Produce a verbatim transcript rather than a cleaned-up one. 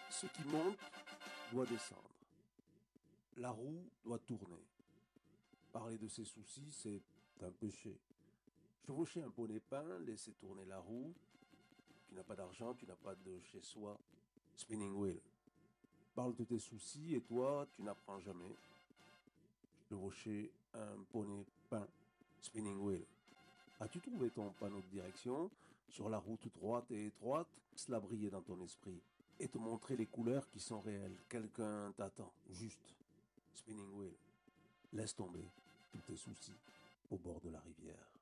Ce qui monte doit descendre. La roue doit tourner. Parler de ses soucis, c'est un péché. Chevaucher un poney peint, laisser tourner la roue. Tu n'as pas d'argent, tu n'as pas de chez soi. Spinning wheel. Parle de tes soucis et toi, tu n'apprends jamais. Chevaucher un poney peint. Spinning wheel. As-tu trouvé ton panneau de direction sur la route droite et étroite? Cela briller dans ton esprit et te montrer les couleurs qui sont réelles. Quelqu'un t'attend, juste. Spinning wheel. Laisse tomber tous tes soucis au bord de la rivière.